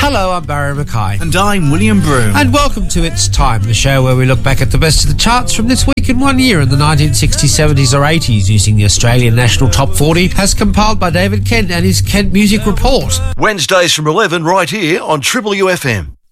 Hello, I'm Barry Mackay. And I'm William Broom. And welcome to It's Time, the show where we look back at the best of the charts from this week in 1 year in the 1960s, 70s or 80s using the Australian National Top 40 as compiled by David Kent and his Kent Music Report. Wednesdays from 11 right here on Triple UFM.